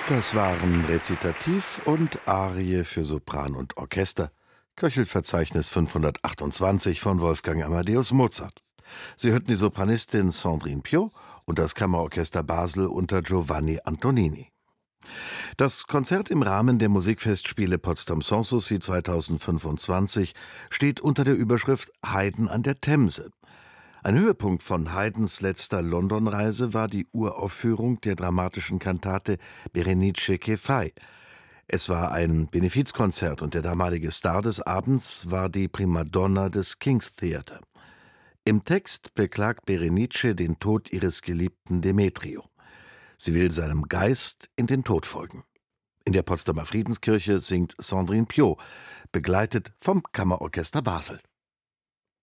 Das waren Rezitativ und Arie für Sopran und Orchester. Köchelverzeichnis 528 von Wolfgang Amadeus Mozart. Sie hörten die Sopranistin Sandrine Piau und das Kammerorchester Basel unter Giovanni Antonini. Das Konzert im Rahmen der Musikfestspiele Potsdam Sanssouci 2025 steht unter der Überschrift Haydn an der Themse. Ein Höhepunkt von Haydns letzter Londonreise war die Uraufführung der dramatischen Kantate Berenice che fai. Es war ein Benefizkonzert und der damalige Star des Abends war die Primadonna des King's Theatre. Im Text beklagt Berenice den Tod ihres geliebten Demetrio. Sie will seinem Geist in den Tod folgen. In der Potsdamer Friedenskirche singt Sandrine Piau, begleitet vom Kammerorchester Basel.